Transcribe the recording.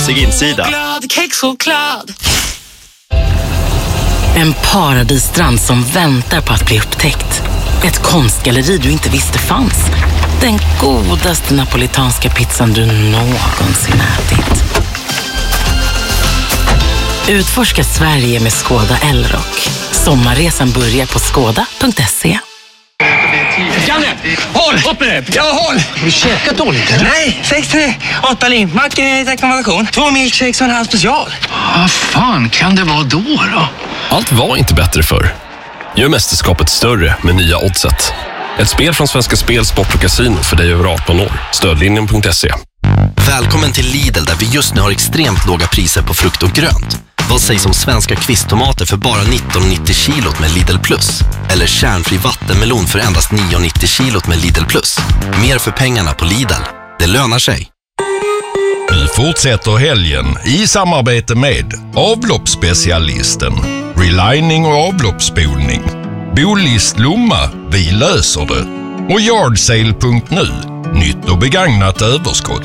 glansig insida. Kexchoklad. En paradisstrand som väntar på att bli upptäckt. Ett konstgalleri du inte visste fanns. Den godaste napolitanska pizzan du någonsin ätit. Utforska Sverige med Skoda Elrock. Sommarresan börjar på skoda.se. Janne, håll! Upp med det! Ja, håll! Har du käkat dåligt eller? Nej, 6-3. 8 limmack i rekommendation. 2 milkshakes och en halv special. Vad fan kan det vara då? Allt var inte bättre förr. Gör mästerskapet större med nya Oddset. Ett spel från Svenska Spel, Sport och Casino för dig över 18 år. Stödlinjen.se. Välkommen till Lidl där vi just nu har extremt låga priser på frukt och grönt. Vad sägs om svenska kvisttomater för bara 19,90 kilot med Lidl Plus? Eller kärnfri vattenmelon för endast 9,90 kilot med Lidl Plus? Mer för pengarna på Lidl. Det lönar sig. Nu fortsätter helgen i samarbete med avloppsspecialisten, relining och avloppsspolning, Bolist Lomma, vi löser det, och Yardsale.nu, nytt och begagnat överskott.